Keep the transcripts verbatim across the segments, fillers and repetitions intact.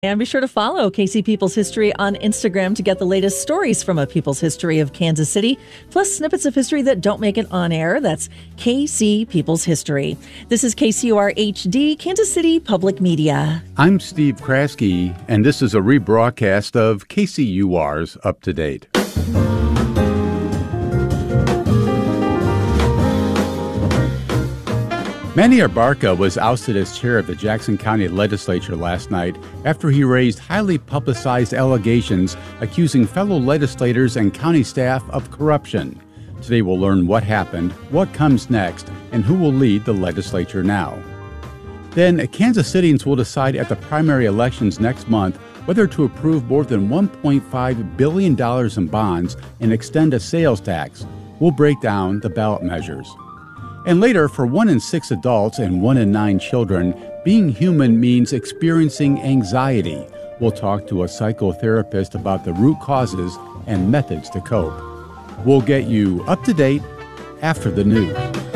And be sure to follow K C People's History on Instagram to get the latest stories from a People's History of Kansas City, plus snippets of history that don't make it on air. That's K C People's History. This is K C U R H D, Kansas City Public Media. I'm Steve Kraske, and this is a rebroadcast of K C U R's Up to Date. Manny Abarca was ousted as chair of the Jackson County Legislature last night after he raised highly publicized allegations accusing fellow legislators and county staff of corruption. Today we'll learn what happened, what comes next, and who will lead the legislature now. Then Kansas Cityans will decide at the primary elections next month whether to approve more than one point five billion dollars in bonds and extend a sales tax. We'll break down the ballot measures. And later, for one in six adults and one in nine children, being human means experiencing anxiety. We'll talk to a psychotherapist about the root causes and methods to cope. We'll get you up to date after the news.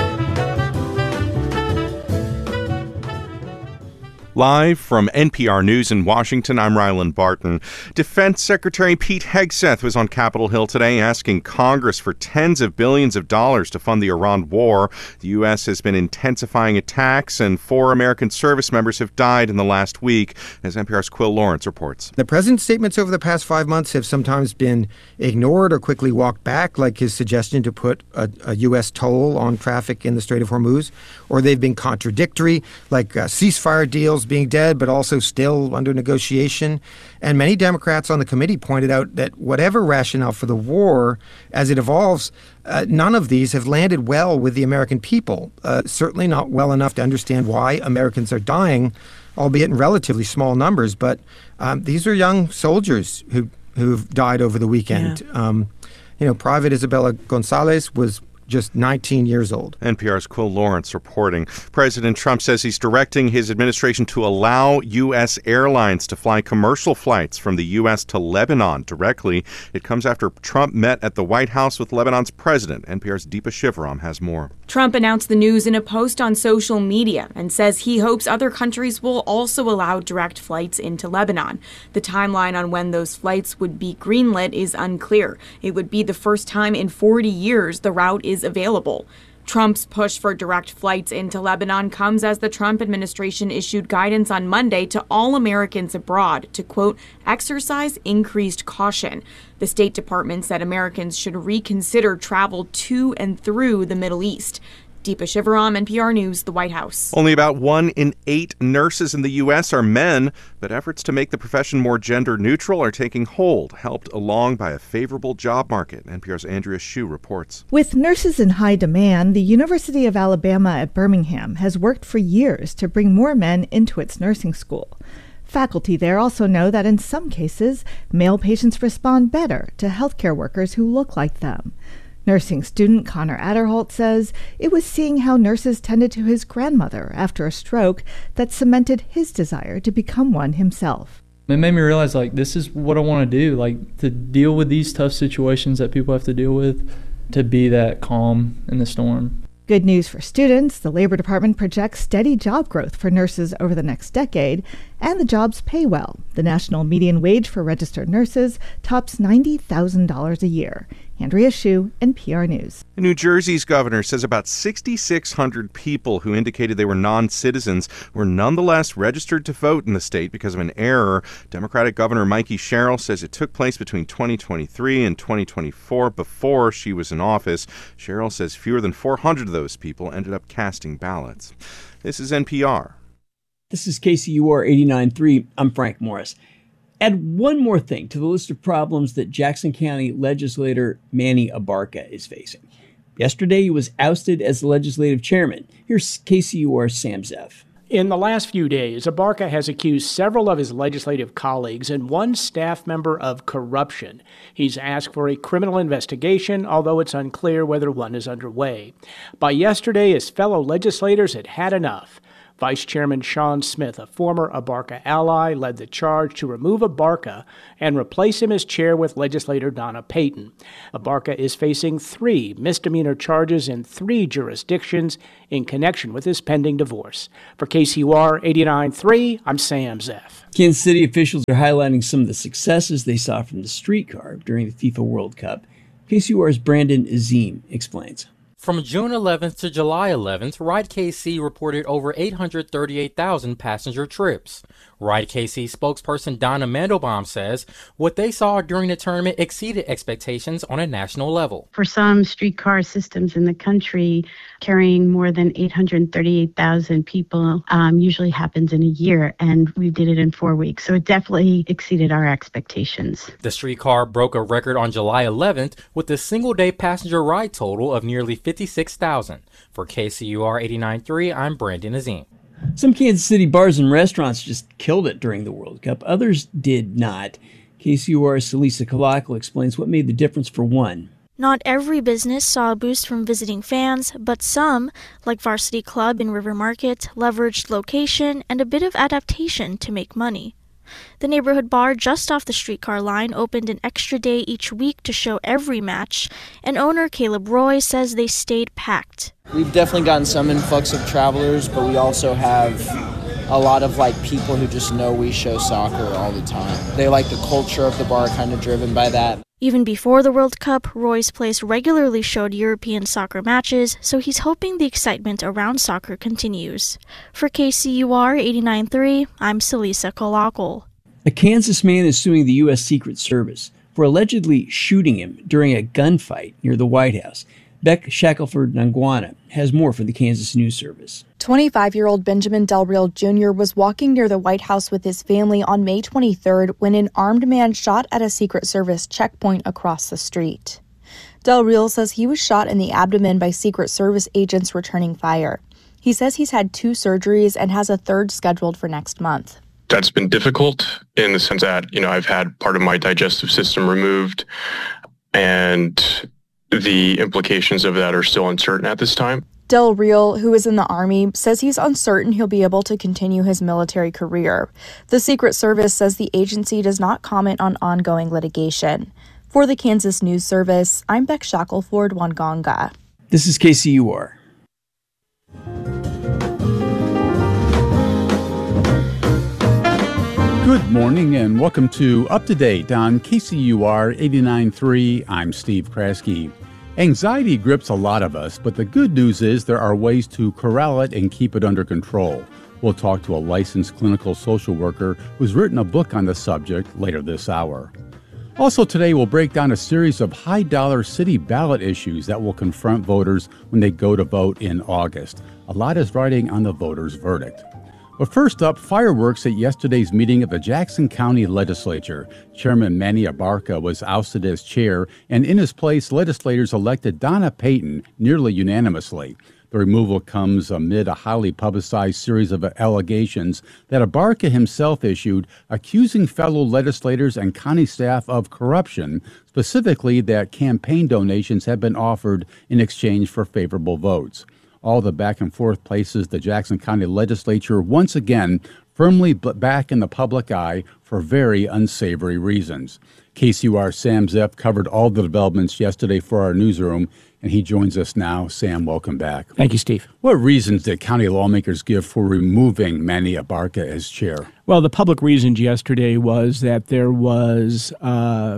Live from N P R News in Washington, I'm Ryland Barton. Defense Secretary Pete Hegseth was on Capitol Hill today asking Congress for tens of billions of dollars to fund the Iran war. The U S has been intensifying attacks, and four American service members have died in the last week, as N P R's Quill Lawrence reports. The president's statements over the past five months have sometimes been ignored or quickly walked back, like his suggestion to put a, a U S toll on traffic in the Strait of Hormuz, or they've been contradictory, like uh, ceasefire deals being dead, but also still under negotiation. And many Democrats on the committee pointed out that whatever rationale for the war, as it evolves, uh, none of these have landed well with the American people. Uh, certainly not well enough to understand why Americans are dying, albeit in relatively small numbers. But um, these are young soldiers who, who've died over the weekend. Yeah. Um, you know, Private Isabella Gonzalez was just nineteen years old. N P R's Quill Lawrence reporting. President Trump says he's directing his administration to allow U S airlines to fly commercial flights from the U S to Lebanon directly. It comes after Trump met at the White House with Lebanon's president. N P R's Deepa Shivaram has more. Trump announced the news in a post on social media and says he hopes other countries will also allow direct flights into Lebanon. The timeline on when those flights would be greenlit is unclear. It would be the first time in forty years the route is available. Trump's push for direct flights into Lebanon comes as the Trump administration issued guidance on Monday to all Americans abroad to, quote, exercise increased caution. The State Department said Americans should reconsider travel to and through the Middle East. Deepa Shivaram, N P R News, the White House. Only about one in eight nurses in the U S are men, but efforts to make the profession more gender neutral are taking hold, helped along by a favorable job market. N P R's Andrea Hsu reports. With nurses in high demand, the University of Alabama at Birmingham has worked for years to bring more men into its nursing school. Faculty there also know that in some cases, male patients respond better to healthcare workers who look like them. Nursing student Connor Adderholt says it was seeing how nurses tended to his grandmother after a stroke that cemented his desire to become one himself. It made me realize, like, this is what I want to do, like, to deal with these tough situations that people have to deal with, to be that calm in the storm. Good news for students. The Labor Department projects steady job growth for nurses over the next decade, and the jobs pay well. The national median wage for registered nurses tops ninety thousand dollars a year. Andrea Hsu, N P R News. New Jersey's governor says about six thousand six hundred people who indicated they were non-citizens were nonetheless registered to vote in the state because of an error. Democratic Governor Mikey Sherrill says it took place between twenty twenty-three and twenty twenty-four before she was in office. Sherrill says fewer than four hundred of those people ended up casting ballots. This is N P R. This is K C U R eighty-nine point three. I'm Frank Morris. Add one more thing to the list of problems that Jackson County legislator Manny Abarca is facing. Yesterday, he was ousted as the legislative chairman. Here's K C U R's Sam Zeff. In the last few days, Abarca has accused several of his legislative colleagues and one staff member of corruption. He's asked for a criminal investigation, although it's unclear whether one is underway. By yesterday, his fellow legislators had had enough. Vice Chairman Sean Smith, a former Abarca ally, led the charge to remove Abarca and replace him as chair with legislator Donna Payton. Abarca is facing three misdemeanor charges in three jurisdictions in connection with his pending divorce. For K C U R eighty-nine point three, I'm Sam Zeff. Kansas City officials are highlighting some of the successes they saw from the streetcar during the FIFA World Cup. K C U R's Brandon Azim explains. From June eleventh to July eleventh, Ride K C reported over eight hundred thirty-eight thousand passenger trips. Ride K C spokesperson Donna Mandelbaum says what they saw during the tournament exceeded expectations on a national level. For some streetcar systems in the country, carrying more than eight hundred thirty-eight thousand people um, usually happens in a year, and we did it in four weeks. So it definitely exceeded our expectations. The streetcar broke a record on July eleventh with a single-day passenger ride total of nearly fifty-six thousand. For K C U R eighty-nine point three, I'm Brandon Azim. Some Kansas City bars and restaurants just killed it during the World Cup. Others did not. K C U R's Celisa Kalakal explains what made the difference for one. Not every business saw a boost from visiting fans, but some, like Varsity Club in River Market, leveraged location and a bit of adaptation to make money. The neighborhood bar just off the streetcar line opened an extra day each week to show every match, and owner Caleb Roy says they stayed packed. We've definitely gotten some influx of travelers, but we also have a lot of like people who just know we show soccer all the time. They like the culture of the bar, kind of driven by that. Even before the World Cup, Roy's place regularly showed European soccer matches, so he's hoping the excitement around soccer continues. For K C U R eighty-nine point three, I'm Celisa Kalakal. A Kansas man is suing the U S Secret Service for allegedly shooting him during a gunfight near the White House. Beck Shackelford-Nangwana has more for the Kansas News Service. twenty-five-year-old Benjamin Del Real Junior was walking near the White House with his family on May twenty-third when an armed man shot at a Secret Service checkpoint across the street. Del Real says he was shot in the abdomen by Secret Service agents returning fire. He says he's had two surgeries and has a third scheduled for next month. That's been difficult in the sense that, you know, I've had part of my digestive system removed, and the implications of that are still uncertain at this time. Del Real, who is in the Army, says he's uncertain he'll be able to continue his military career. The Secret Service says the agency does not comment on ongoing litigation. For the Kansas News Service, I'm Beck Shackelford-Wangonga. This is K C U R. Good morning and welcome to Up to Date on K C U R eighty-nine point three. I'm Steve Kraske. Anxiety grips a lot of us, but the good news is there are ways to corral it and keep it under control. We'll talk to a licensed clinical social worker who's written a book on the subject later this hour. Also today, we'll break down a series of high-dollar city ballot issues that will confront voters when they go to vote in August. A lot is riding on the voters' verdict. But first up, fireworks at yesterday's meeting of the Jackson County Legislature. Chairman Manny Abarca was ousted as chair, and in his place, legislators elected Donna Payton nearly unanimously. The removal comes amid a highly publicized series of allegations that Abarca himself issued, accusing fellow legislators and county staff of corruption, specifically that campaign donations had been offered in exchange for favorable votes. All the back and forth places the Jackson County Legislature once again firmly back in the public eye for very unsavory reasons. K C U R Sam Zeff covered all the developments yesterday for our newsroom, and he joins us now. Sam, welcome back. Thank you, Steve. What reasons did county lawmakers give for removing Manny Abarca as chair? Well, the public reasons yesterday was that there was uh,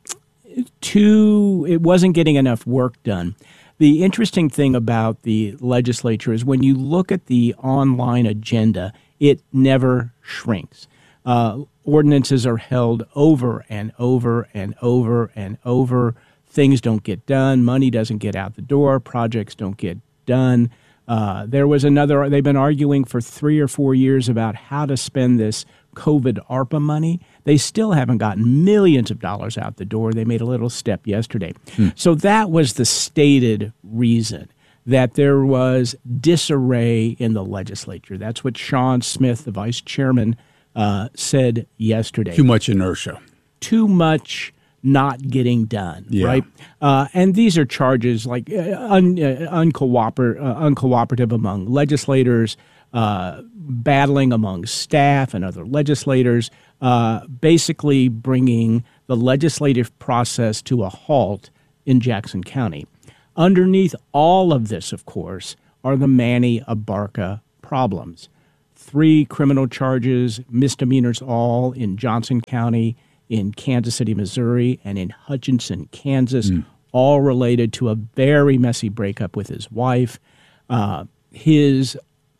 too, it wasn't getting enough work done. The interesting thing about the legislature is when you look at the online agenda, it never shrinks. Uh, ordinances are held over and over and over and over. Things don't get done. Money doesn't get out the door. Projects don't get done. Uh, there was another, they've been arguing for three or four years about how to spend this COVID ARPA money. They still haven't gotten millions of dollars out the door. They made a little step yesterday. Hmm. So that was the stated reason, that there was disarray in the legislature. That's what Sean Smith, the vice chairman, uh, said yesterday. Too much inertia. Too much not getting done, yeah. right? Uh, and these are charges like uh, un, uh, uncooper, uh, uncooperative among legislators, uh, battling among staff and other legislators, uh, basically bringing the legislative process to a halt in Jackson County. Underneath all of this, of course, are the Manny Abarca problems. Three criminal charges, misdemeanors all in Johnson County, in Kansas City, Missouri, and in Hutchinson, Kansas, mm. all related to a very messy breakup with his wife. Uh, his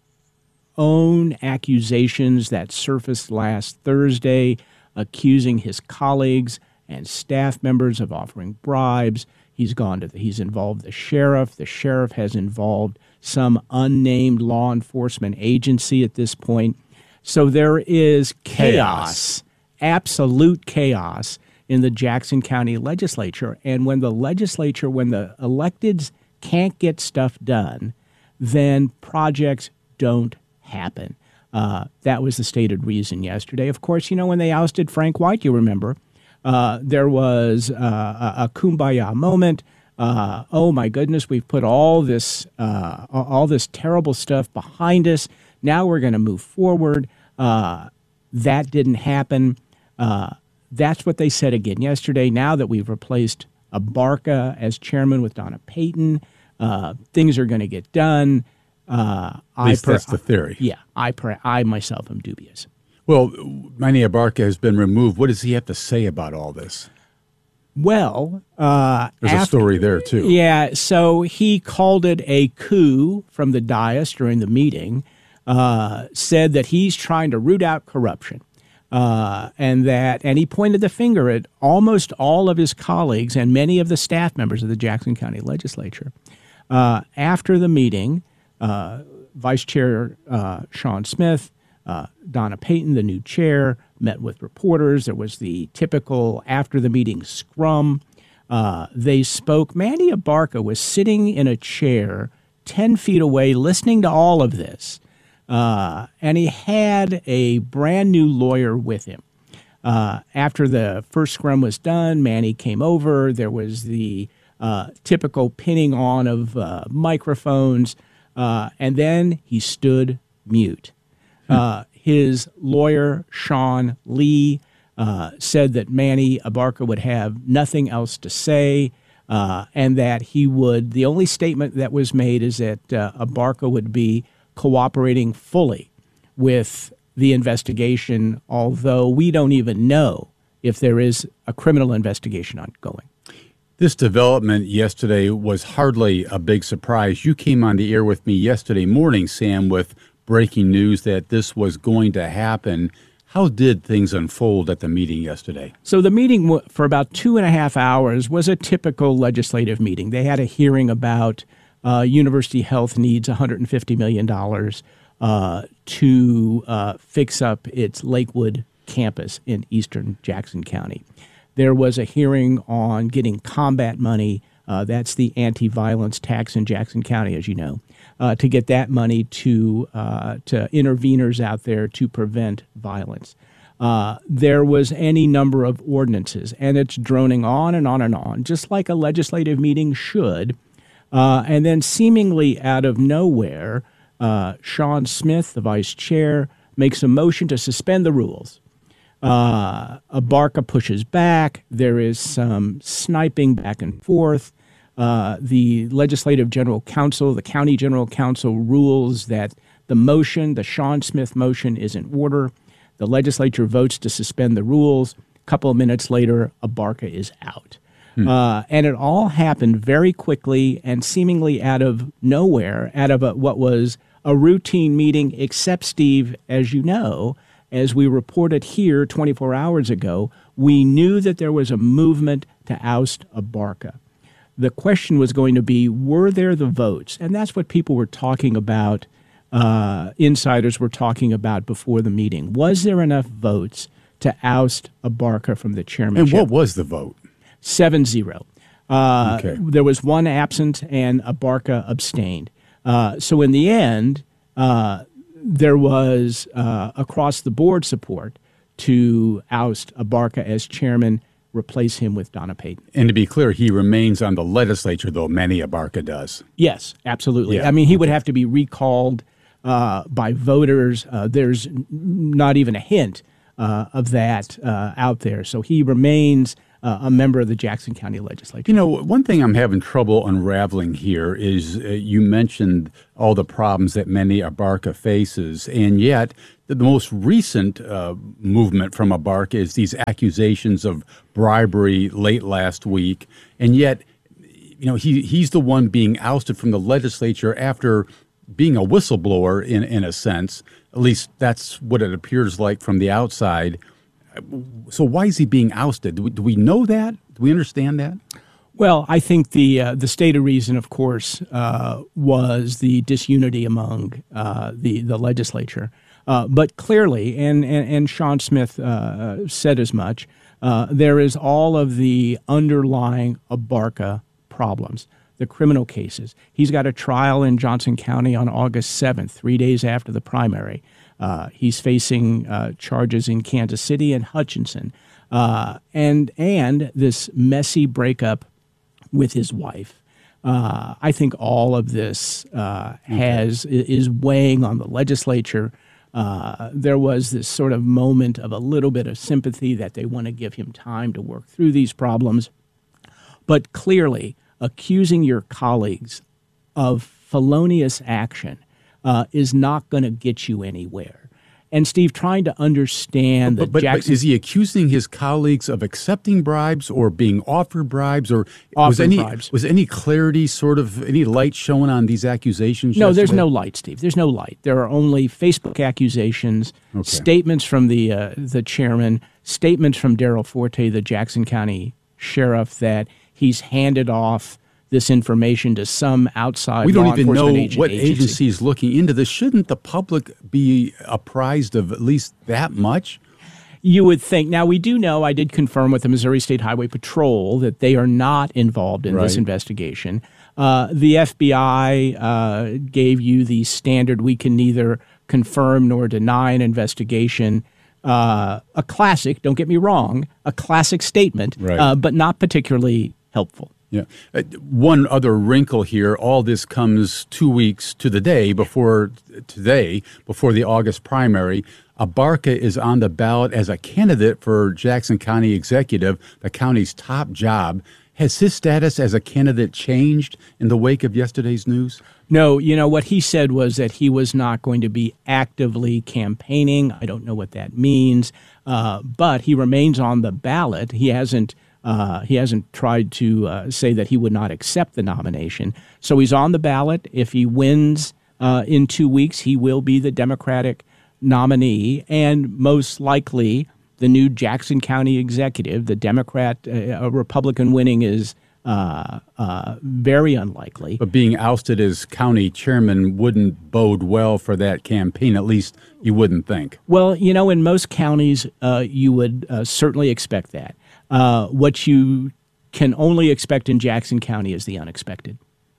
own accusations that surfaced last Thursday, accusing his colleagues and staff members of offering bribes. He's gone to the, he's involved the sheriff. The sheriff has involved some unnamed law enforcement agency at this point. So there is chaos, chaos, absolute chaos in the Jackson County legislature. And when the legislature, when the electeds can't get stuff done, then projects don't happen. Uh, that was the stated reason yesterday. Of course, you know, when they ousted Frank White, you remember, uh, there was uh, a, a kumbaya moment. Uh, oh my goodness, we've put all this, uh, all this terrible stuff behind us. Now we're going to move forward. Uh, that didn't happen. Uh, that's what they said again yesterday. Now that we've replaced Abarca as chairman with Donna Payton, uh, things are going to get done. Uh, At least I per- that's the theory. Yeah, I per- I myself am dubious. Well, Manny Abarca has been removed. What does he have to say about all this? Well, uh, there's after, a story there too. Yeah, so he called it a coup from the dais during the meeting. Uh, said that he's trying to root out corruption, uh, and that, and he pointed the finger at almost all of his colleagues and many of the staff members of the Jackson County Legislature. Uh, after the meeting, uh, Vice Chair uh, Sean Smith, uh, Donna Payton, the new chair, met with reporters. There was the typical after the meeting scrum. Uh, they spoke. Manny Abarca was sitting in a chair ten feet away listening to all of this. Uh, and he had a brand new lawyer with him. Uh, after the first scrum was done, Manny came over. There was the uh, typical pinning on of uh, microphones. Uh, and then he stood mute. Uh, his lawyer, Sean Lee, uh, said that Manny Abarca would have nothing else to say, uh, and that he would, the only statement that was made is that uh, Abarca would be cooperating fully with the investigation, although we don't even know if there is a criminal investigation ongoing. This development yesterday was hardly a big surprise. You came on the air with me yesterday morning, Sam, with breaking news that this was going to happen. How did things unfold at the meeting yesterday? So the meeting w- for about two and a half hours was a typical legislative meeting. They had a hearing about uh, University Health needs one hundred fifty million dollars uh, to uh, fix up its Lakewood campus in eastern Jackson County. There was a hearing on getting combat money. Uh, that's the anti-violence tax in Jackson County, as you know, uh, to get that money to uh, to interveners out there to prevent violence. Uh, there was any number of ordinances, and it's droning on and on and on, just like a legislative meeting should. Uh, and then seemingly out of nowhere, uh, Sean Smith, the vice chair, makes a motion to suspend the rules. Uh, Abarca pushes back. There is some sniping back and forth. Uh, the Legislative General Counsel, the County General Counsel, rules that the motion, the Sean Smith motion, is in order. The legislature votes to suspend the rules. A couple of minutes later, Abarca is out. Hmm. Uh, and it all happened very quickly and seemingly out of nowhere, out of a, what was a routine meeting, except, Steve, as you know, as we reported here twenty-four hours ago, we knew that there was a movement to oust Abarca. The question was going to be, were there the votes? And that's what people were talking about, uh, insiders were talking about before the meeting. Was there enough votes to oust Abarca from the chairmanship? And what was the vote? seven zero. Uh, okay. There was one absent, and Abarca abstained. Uh, so in the end, uh, there was uh, across-the-board support to oust Abarca as chairman, replace him with Donna Payton. And to be clear, he remains on the legislature, though Manny Abarca does. Yes, absolutely. Yeah. I mean, he would have to be recalled uh, by voters. Uh, there's n- not even a hint uh, of that uh, out there. So he remains uh, a member of the Jackson County Legislature. You know, one thing I'm having trouble unraveling here is uh, you mentioned all the problems that Manny Abarca faces, and yet the, the most recent uh, movement from Abarca is these accusations of bribery late last week, and yet, you know, he he's the one being ousted from the legislature after being a whistleblower in, in a sense. At least that's what it appears like from the outside. So why is he being ousted? Do we, do we know that? Do we understand that? Well, I think the uh, the stated reason, of course, uh, was the disunity among uh, the the legislature. Uh, but clearly, and, and, and Sean Smith uh, said as much, uh, there is all of the underlying Abarca problems, the criminal cases. He's got a trial in Johnson County on August seventh, three days after the primary. Uh, he's facing uh, charges in Kansas City and Hutchinson, uh, and and this messy breakup with his wife. Uh, I think all of this uh, has is weighing on the legislature. Uh, there was this sort of moment of a little bit of sympathy that they want to give him time to work through these problems, but clearly accusing your colleagues of felonious action Uh, is not going to get you anywhere. And Steve, trying to understand that but, but, Jackson... But is he accusing his colleagues of accepting bribes or being offered bribes? Or was any, bribes. was any clarity, sort of, any light shown on these accusations? No, yesterday? there's no light, Steve. There's no light. There are only Facebook accusations, okay. statements from the uh, the chairman, statements from Darrell Forte, the Jackson County sheriff, that he's handed off this information to some outside we don't law even know enforcement what agency. agency is looking into this. Shouldn't the public be apprised of at least that much? You would think. Now, we do know, I did confirm with the Missouri State Highway Patrol that they are not involved in right. this investigation. Uh, the F B I uh, gave you the standard, we can neither confirm nor deny an investigation. Uh, a classic, don't get me wrong, a classic statement, right. uh, but not particularly helpful. Yeah. Uh, one other wrinkle here, all this comes two weeks to the day before today, before the August primary. Abarca is on the ballot as a candidate for Jackson County Executive, the county's top job. Has his status as a candidate changed in the wake of yesterday's news? No, you know, what he said was that he was not going to be actively campaigning. I don't know what that means, uh, but he remains on the ballot. He hasn't Uh, he hasn't tried to uh, say that he would not accept the nomination. So he's on the ballot. If he wins uh, in two weeks, he will be the Democratic nominee, and most likely the new Jackson County executive. The Democrat, uh, a Republican winning is uh, uh, very unlikely. But being ousted as county chairman wouldn't bode well for that campaign, at least you wouldn't think. Well, you know, in most counties, uh, you would uh, certainly expect that. Uh, what you can only expect in Jackson County is the unexpected.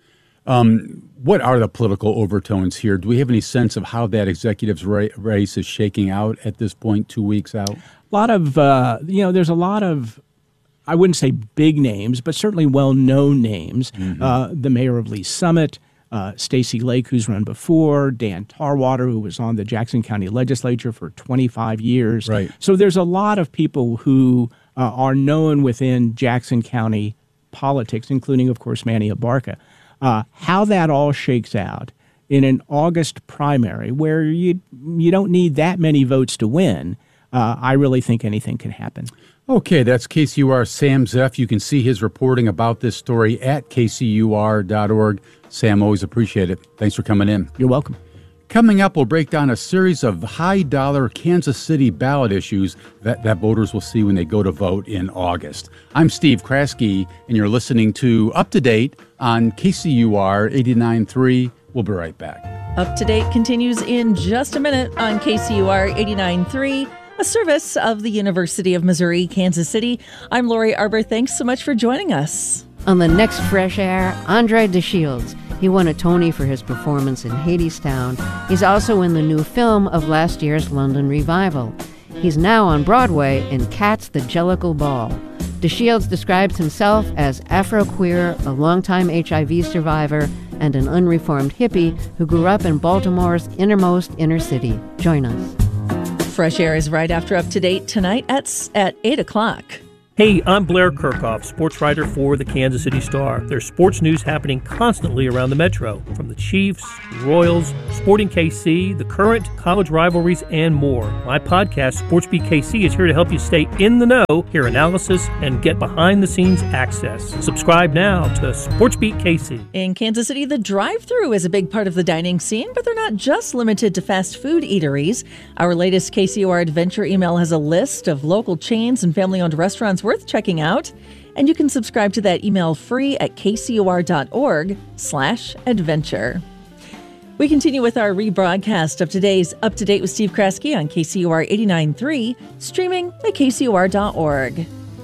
Um, what are the political overtones here? Do we have any sense of how that executive's ra- race is shaking out at this point, two weeks out? A lot of, uh, you know, there's a lot of, I wouldn't say big names, but certainly well-known names. Mm-hmm. Uh, the mayor of Lee Summit, uh, Stacey Lake, who's run before, Dan Tarwater, who was on the Jackson County legislature for twenty-five years. Right. So there's a lot of people who uh, are known within Jackson County politics, including, of course, Manny Abarca. Uh, how that all shakes out in an August primary where you you don't need that many votes to win, uh, I really think anything can happen. Okay, that's K C U R Sam Zeff. You can see his reporting about this story at K C U R dot org. Sam, always appreciate it. Thanks for coming in. You're welcome. Coming up, we'll break down a series of high-dollar Kansas City ballot issues that, that voters will see when they go to vote in August. I'm Steve Kraske, and you're listening to Up to Date on K C U R eighty-nine point three. We'll be right back. Up to Date continues in just a minute on K C U R eighty-nine point three, a service of the University of Missouri, Kansas City. I'm Lori Arbor. Thanks so much for joining us. On the next Fresh Air, Andre DeShields. He won a Tony for his performance in Hadestown. He's also in the new film of last year's London revival. He's now on Broadway in Cats the Jellicle Ball. DeShields describes himself as Afro-queer, a longtime H I V survivor, and an unreformed hippie who grew up in Baltimore's innermost inner city. Join us. Fresh Air is right after Up to Date tonight at, at eight o'clock. Hey, I'm Blair Kirchhoff, sports writer for the Kansas City Star. There's sports news happening constantly around the Metro, from the Chiefs, Royals, Sporting K C, the current college rivalries, and more. My podcast, Sports Beat K C, is here to help you stay in the know, hear analysis, and get behind-the-scenes access. Subscribe now to Sports Beat K C. In Kansas City, the drive-thru is a big part of the dining scene, but they're not just limited to fast food eateries. Our latest K C O R Adventure email has a list of local chains and family-owned restaurants worth checking out, and you can subscribe to that email free at kcor.org slash adventure. We continue with our rebroadcast of today's Up to Date with Steve Kraske on K C O R eighty-nine point three, streaming at k c o r dot org.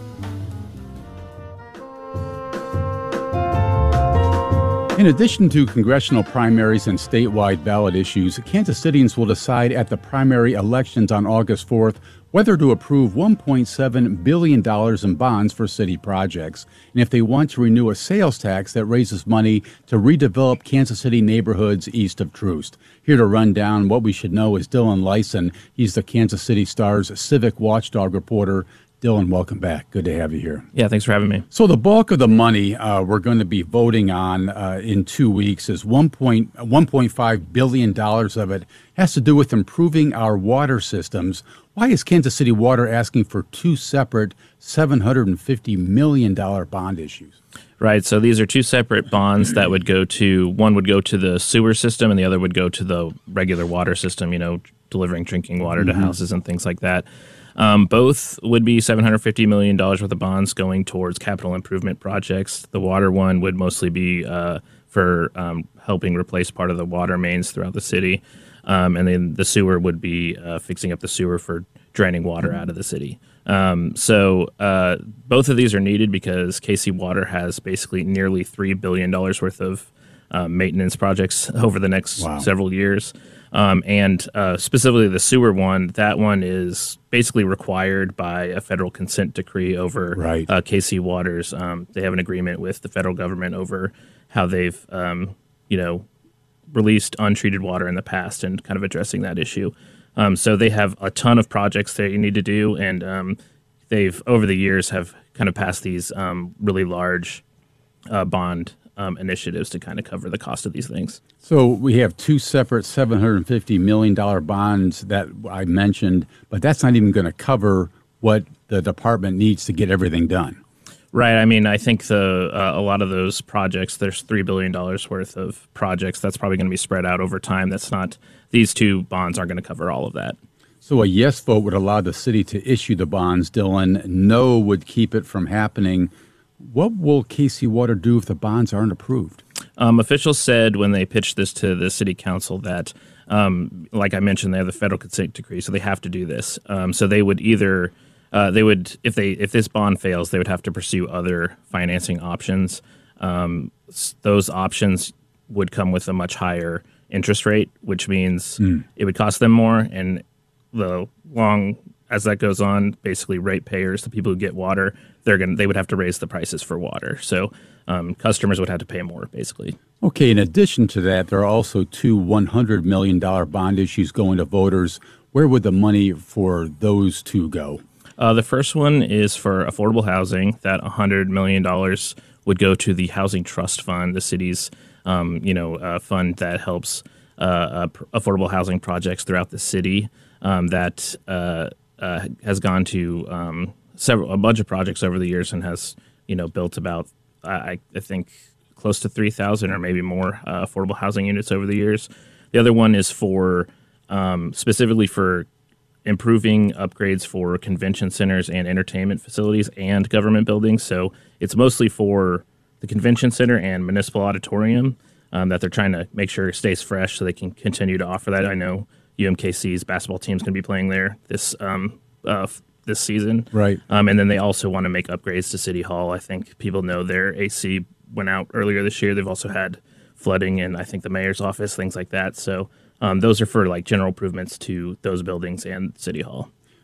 In addition to congressional primaries and statewide ballot issues, Kansas Cityans will decide at the primary elections on August fourth whether to approve one point seven billion dollars in bonds for city projects, and if they want to renew a sales tax that raises money to redevelop Kansas City neighborhoods east of Troost. Here to run down what we should know is Dylan Lyson. He's the Kansas City Star's civic watchdog reporter. Dylan, welcome back. Good to have you here. Yeah, thanks for having me. So the bulk of the money uh, we're going to be voting on uh, in two weeks is one point five billion dollars of it has to do with improving our water systems. Why is Kansas City Water asking for two separate seven hundred fifty million dollars bond issues? Right, so these are two separate bonds that would go to, one would go to the sewer system and the other would go to the regular water system, you know, delivering drinking water mm-hmm. to houses and things like that. Um, both would be seven hundred fifty million dollars worth of bonds going towards capital improvement projects. The water one would mostly be uh, for um, helping replace part of the water mains throughout the city. Um, and then the sewer would be uh, fixing up the sewer for draining water out of the city. Um, so uh, both of these are needed because K C Water has basically nearly three billion dollars worth of uh, maintenance projects over the next wow. several years. Um, and uh, specifically the sewer one, that one is basically required by a federal consent decree over right. uh, K C Waters. Um, they have an agreement with the federal government over how they've, um, you know, released untreated water in the past and kind of addressing that issue. Um, so they have a ton of projects that you need to do, and um, they've, over the years, have kind of passed these um, really large uh, bond Um, initiatives to kind of cover the cost of these things. So we have two separate seven hundred fifty million dollars bonds that I mentioned, but that's not even going to cover what the department needs to get everything done. Right. I mean, I think the uh, a lot of those projects, there's three billion dollars worth of projects. That's probably going to be spread out over time. That's not, these two bonds aren't going to cover all of that. So a yes vote would allow the city to issue the bonds, Dylan. No would keep it from happening. What will K C Water do if the bonds aren't approved? Um, officials said when they pitched this to the city council that, um, like I mentioned, they have the federal consent decree, so they have to do this. Um, so they would either, uh, they would, if they if this bond fails, they would have to pursue other financing options. Um, those options would come with a much higher interest rate, which means mm. it would cost them more. And the long as that goes on, basically ratepayers, the people who get water, they're going they would have to raise the prices for water. So um, customers would have to pay more, basically. Okay, in addition to that, there are also two one hundred million dollars bond issues going to voters. Where would the money for those two go? Uh, the first one is for affordable housing. That one hundred million dollars would go to the Housing Trust Fund, the city's um, you know, uh, fund that helps uh, uh, affordable housing projects throughout the city. Um, that uh, uh, has gone to um, several a bunch of projects over the years and has you know built about I, I think close to three thousand or maybe more uh, affordable housing units over the years. The other one is for um, specifically for improving upgrades for convention centers and entertainment facilities and government buildings. So it's mostly for the convention center and municipal auditorium um, that they're trying to make sure it stays fresh so they can continue to offer that. I know U M K C's basketball team's going to be playing there this um, uh, this season. Right. Um, and then they also want to make upgrades to City Hall. I think people know their A C went out earlier this year. They've also had flooding in, I think, the mayor's office, things like that. So um, those are for like general improvements to those buildings and City Hall.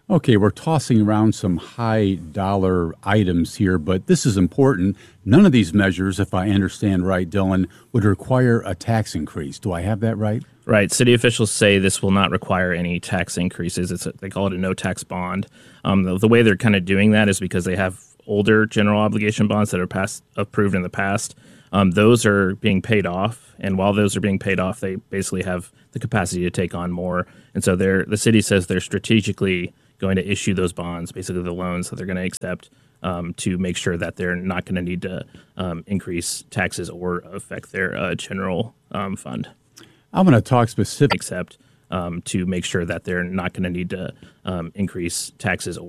Okay, we're tossing around some high dollar items here, but this is important. None of these measures, if I understand right, Dylan, would require a tax increase. Do I have that right? Right. City officials say this will not require any tax increases. It's a, they call it a no-tax bond. Um, the, the way they're kind of doing that is because they have older general obligation bonds that are passed, approved in the past. Um, those are being paid off, and while those are being paid off, they basically have the capacity to take on more. And so they're, the city says they're strategically going to issue those bonds, basically the loans that they're going to accept, um, to make sure that they're not going to need to um, increase taxes or affect their uh, general um, fund. I'm going to talk specific. Except um, to make sure that they're not going to need to um, increase taxes